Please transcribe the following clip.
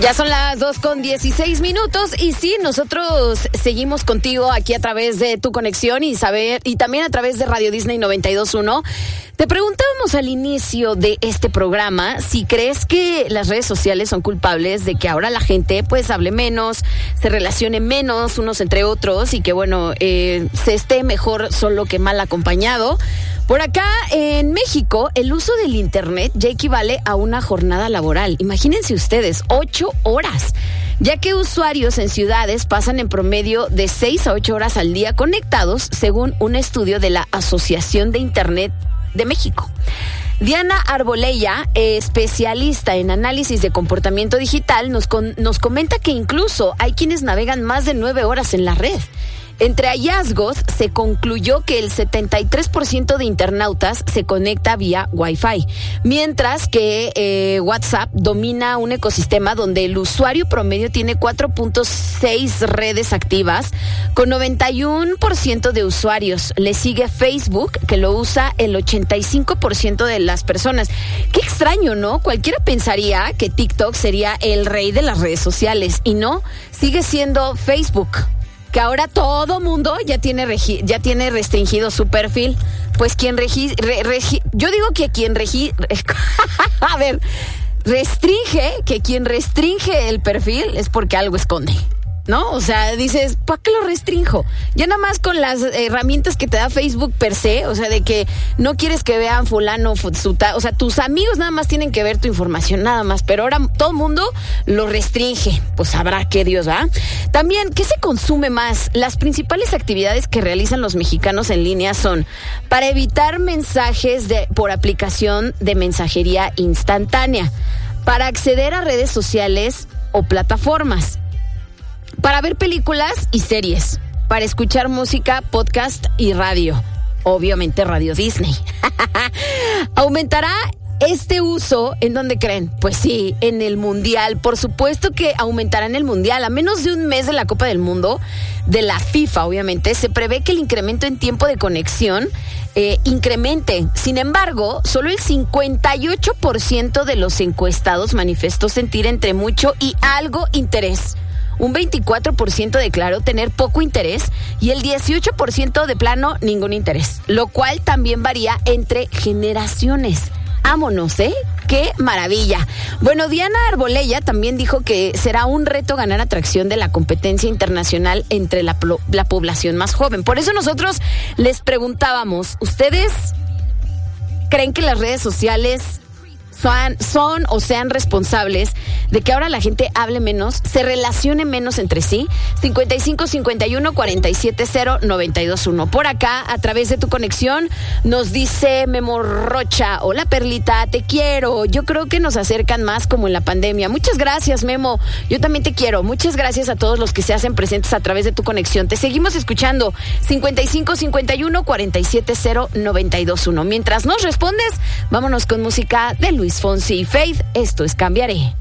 Ya son las 2:16 y sí, nosotros seguimos contigo aquí a través de tu conexión y también a través de Radio Disney 92.1. Te preguntábamos al inicio de este programa si crees que las redes sociales son culpables de que ahora la gente pues hable menos, se relacione menos unos entre otros y que bueno, se esté mejor solo que mal acompañado. Por acá en México, el uso del internet ya equivale a una jornada laboral. Imagínense ustedes, 8 horas, ya que usuarios en ciudades pasan en promedio de 6 a 8 horas al día conectados, según un estudio de la Asociación de Internet de México. Diana Arbolella, especialista en análisis de comportamiento digital, nos comenta que incluso hay quienes navegan más de 9 horas en la red. Entre hallazgos, se concluyó que el 73% de internautas se conecta vía Wi-Fi, mientras que WhatsApp domina un ecosistema donde el usuario promedio tiene 4.6 redes activas, con 91% de usuarios. Le sigue Facebook, que lo usa el 85% de las personas. Qué extraño, ¿no? Cualquiera pensaría que TikTok sería el rey de las redes sociales, y no, sigue siendo Facebook, que ahora todo mundo ya tiene restringido su perfil. Pues yo digo que quien restringe el perfil es porque algo esconde, ¿no? O sea, dices, ¿para qué lo restrinjo? Ya nada más con las herramientas que te da Facebook per se, o sea, de que no quieres que vean fulano, o sea, tus amigos nada más tienen que ver tu información, nada más, pero ahora todo el mundo lo restringe, pues sabrá qué Dios, ¿va? También, ¿qué se consume más? Las principales actividades que realizan los mexicanos en línea son para evitar mensajes por aplicación de mensajería instantánea, para acceder a redes sociales o plataformas, para ver películas y series, para escuchar música, podcast y radio. Obviamente Radio Disney. ¿Aumentará este uso en dónde creen? Pues sí, en el Mundial. Por supuesto que aumentará en el Mundial. A menos de un mes de la Copa del Mundo, de la FIFA, obviamente, se prevé que el incremento en tiempo de conexión incremente. Sin embargo, solo el 58% de los encuestados manifestó sentir entre mucho y algo interés. Un 24% declaró tener poco interés y el 18% de plano ningún interés, lo cual también varía entre generaciones. Vámonos, ¿eh? ¡Qué maravilla! Bueno, Diana Arbolella también dijo que será un reto ganar atracción de la competencia internacional entre la población más joven. Por eso nosotros les preguntábamos, ¿ustedes creen que las redes sociales son o sean responsables de que ahora la gente hable menos, se relacione menos entre sí? 55 51 47 0 92.1. Por acá, a través de tu conexión, nos dice Memo Rocha: hola Perlita, te quiero. Yo creo que nos acercan más como en la pandemia. Muchas gracias, Memo. Yo también te quiero. Muchas gracias a todos los que se hacen presentes a través de tu conexión. Te seguimos escuchando. 55 51 47 0 92.1. Mientras nos respondes, vámonos con música de Luis Fonsi y Faith. Esto es Cambiaré.